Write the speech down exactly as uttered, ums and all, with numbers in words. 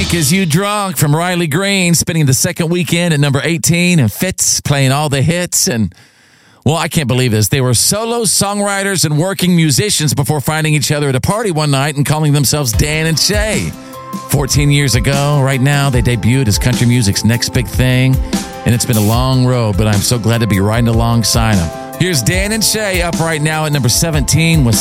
Drink Is You Drunk from Riley Green, spending the second weekend at number eighteen, and Fitz playing all the hits. And, well, I can't believe this. They were solo songwriters and working musicians before finding each other at a party one night and calling themselves Dan and Shay. fourteen years ago, right now, they debuted as country music's next big thing, and it's been a long road, but I'm so glad to be riding alongside them. Here's Dan and Shay up right now at number seventeen with